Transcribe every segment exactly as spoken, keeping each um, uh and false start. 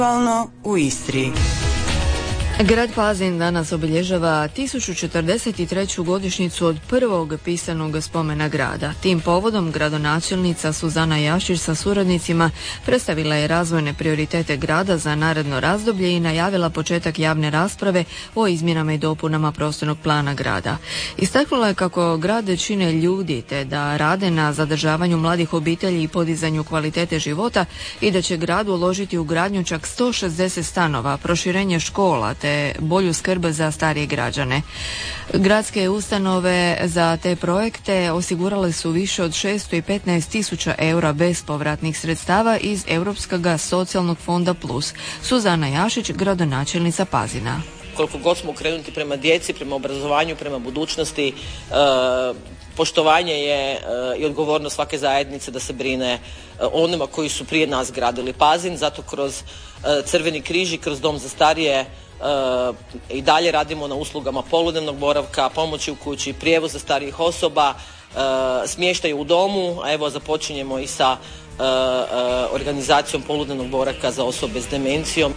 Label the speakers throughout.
Speaker 1: u Istri.
Speaker 2: Grad Pazin danas obilježava tisuću četrdeset treću godišnjicu od prvog pisanog spomena grada. Tim povodom gradonačelnica Suzana Jašić sa suradnicima predstavila je razvojne prioritete grada za naredno razdoblje i najavila početak javne rasprave o izmjenama i dopunama prostornog plana grada. Istaknula je kako grad čine ljudi te da rade na zadržavanju mladih obitelji i podizanju kvalitete života i da će grad uložiti u gradnju čak sto šezdeset stanova, proširenje škola te bolju skrb za starije građane. Gradske ustanove za te projekte osigurale su više od šesto petnaest tisuća eura bespovratnih sredstava iz Europskog socijalnog fonda Plus. Suzana Jašić, gradonačelnica Pazina.
Speaker 3: Koliko god smo okrenuti prema djeci, prema obrazovanju, prema budućnosti, e, poštovanje je e, i odgovornost svake zajednice da se brine e, onima koji su prije nas gradili Pazin, zato kroz e, Crveni križ i kroz Dom za starije Uh, i dalje radimo na uslugama poludnevnog boravka, pomoći u kući, prijevoza starijih osoba, uh, smještaju u domu, a evo započinjemo i sa uh, uh, organizacijom poludnevnog boravka za osobe s demencijom.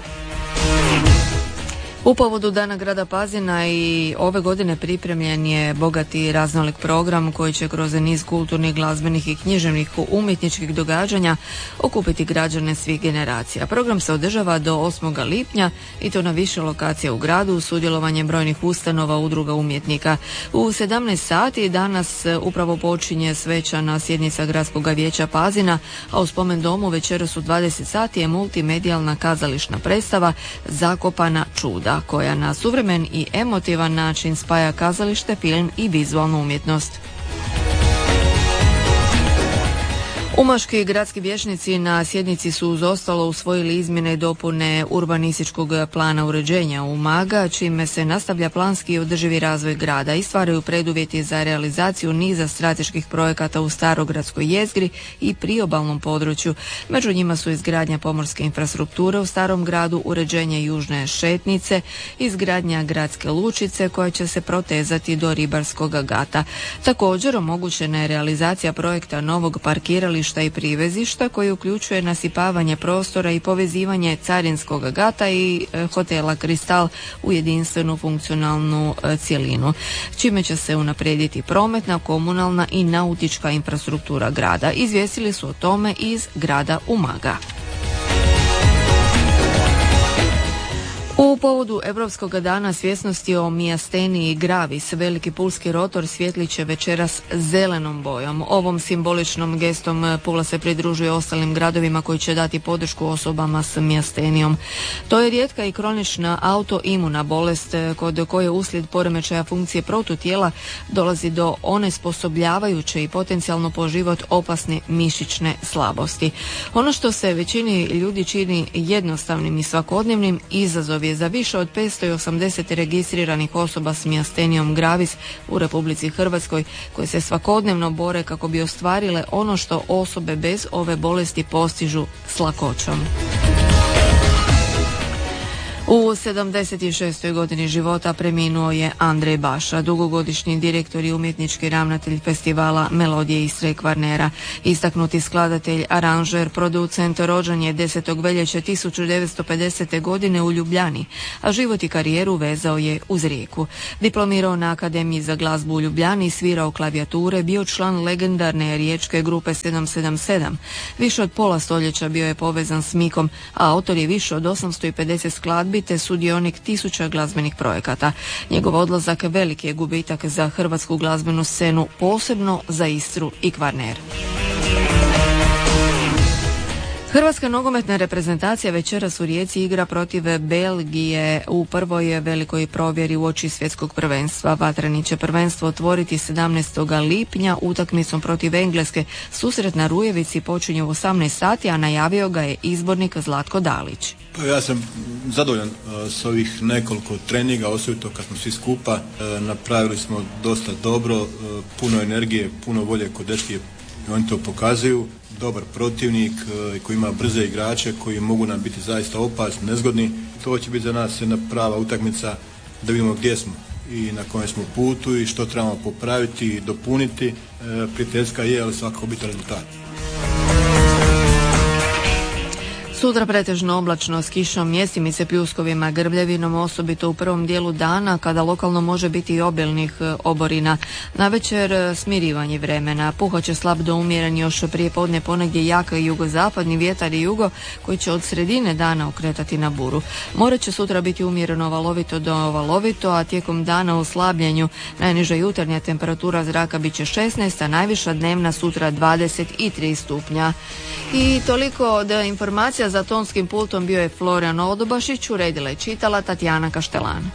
Speaker 2: U povodu Dana grada Pazina i ove godine pripremljen je bogati raznolik program koji će kroz niz kulturnih, glazbenih i književnih umjetničkih događanja okupiti građane svih generacija. Program se održava do osmog lipnja i to na više lokacija u gradu uz sudjelovanje brojnih ustanova, udruga umjetnika. U sedamnaest sati danas upravo počinje svečana sjednica Gradskog vijeća Pazina, a u spomen domu večeras u dvadeset sati je multimedijalna kazališna predstava Zakopana čuda, koja na suvremen i emotivan način spaja kazalište, film i vizualnu umjetnost. Umaški gradski vijećnici na sjednici su uz ostalo usvojili izmjene i dopune urbanističkog plana uređenja Umaga, čime se nastavlja planski i održivi razvoj grada i stvaraju preduvjeti za realizaciju niza strateških projekata u starogradskoj jezgri i priobalnom području. Među njima su izgradnja pomorske infrastrukture u starom gradu, uređenje južne šetnice, izgradnja gradske lučice koja će se protezati do ribarskog gata. Također omogućena je realizacija projekta novog parkirališta i privezišta koji uključuje nasipavanje prostora i povezivanje carinskog gata i hotela Kristal u jedinstvenu funkcionalnu cjelinu, čime će se unaprijediti prometna, komunalna i nautička infrastruktura grada. Izvijestili su o tome iz grada Umaga. U povodu Europskog dana svjesnosti o mijasteniji gravis, veliki pulski rotor svjetlit će večeras zelenom bojom. Ovom simboličnom gestom Pula se pridružuje ostalim gradovima koji će dati podršku osobama s mijastenijom. To je rijetka i kronična autoimuna bolest kod koje uslijed poremećaja funkcije protutijela dolazi do onesposobljavajuće i potencijalno po život opasne mišićne slabosti. Ono što se većini ljudi čini jednostavnim i svakodnevnim izazov je za više od petsto osamdeset registriranih osoba s mijastenijom gravis u Republici Hrvatskoj koje se svakodnevno bore kako bi ostvarile ono što osobe bez ove bolesti postižu s lakoćom. U sedamdeset šestoj godini života preminuo je Andrej Baša, dugogodišnji direktor i umjetnički ravnatelj festivala Melodije Istre i Kvarnera. Istaknuti skladatelj, aranžer, producent, rođen je desetog veljače tisuću devetsto pedesete. godine u Ljubljani, a život i karijeru vezao je uz Rijeku. Diplomirao na Akademiji za glazbu u Ljubljani, svirao klavijature, bio član legendarne riječke grupe sedam sedam sedam. Više od pola stoljeća bio je povezan s Mikom, a autor je više od osamsto pedeset skladbi te sudionik tisuća glazbenih projekata. Njegov odlazak veliki je gubitak za hrvatsku glazbenu scenu, posebno za Istru i Kvarner. Hrvatska nogometna reprezentacija večeras u Rijeci igra protiv Belgije u prvoj velikoj provjeri uoči svjetskog prvenstva. Vatreni će prvenstvo otvoriti sedamnaestog lipnja utakmicom protiv Engleske. Susret na Rujevici počinje u osamnaest sati, a najavio ga je izbornik Zlatko Dalić.
Speaker 4: Pa ja sam zadovoljan uh, s ovih nekoliko treninga, osobito kad smo svi skupa. Uh, napravili smo dosta dobro, uh, puno energije, puno volje kod dečki, oni to pokazuju. Dobar protivnik uh, koji ima brze igrače koji mogu nam biti zaista opasni, nezgodni. To će biti za nas jedna prava utakmica da vidimo gdje smo i na kojem smo putu i što trebamo popraviti i dopuniti. Uh, prijateljska je, ali svakako biti rezultat.
Speaker 2: Sutra pretežno oblačno s kišom, mjestimice pljuskovima, grbljevinom, osobito u prvom dijelu dana kada lokalno može biti i obilnih oborina. Navečer smirivanje vremena. Puhat će slab do umjeren još prije podne ponegdje jak jugozapadni vjetar i jugo koji će od sredine dana okretati na buru. More će sutra biti umjereno valovito do valovito, a tijekom dana u slabljenju najniža jutarnja temperatura zraka bit će šesnaest, a najviša dnevna sutra dvadeset tri stupnja. I toliko od informacija. Za tonskim pultom bio je Florijan Odobašić, uredila i čitala Tatjana Kaštelan.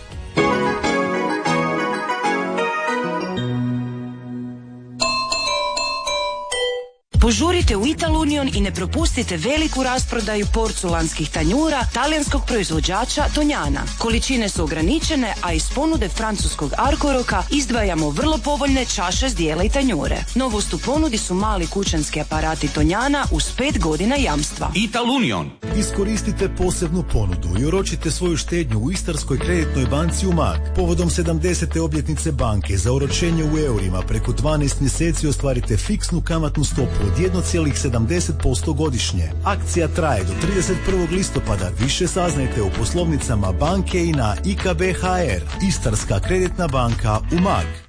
Speaker 1: Požurite u Italunion i ne propustite veliku rasprodaju porculanskih tanjura talijanskog proizvođača Tonjana. Količine su ograničene, a iz ponude francuskog Arcoroka izdvajamo vrlo povoljne čaše, zdjela i tanjure. Novost u ponudi su mali kućanski aparati Tonjana uz pet godina jamstva.
Speaker 5: Italunion.
Speaker 6: Iskoristite posebnu ponudu i oročite svoju štednju u Istarskoj kreditnoj banci Umag. Povodom sedamdesete obljetnice banke za oročenje u eurima preko dvanaest mjeseci ostvarite fiksnu kamatnu stopu od jedan zarez sedamdeset posto godišnje. Akcija traje do trideset prvog listopada. Više saznajte u poslovnicama banke i na i ka be ha er. Istarska kreditna banka Umag.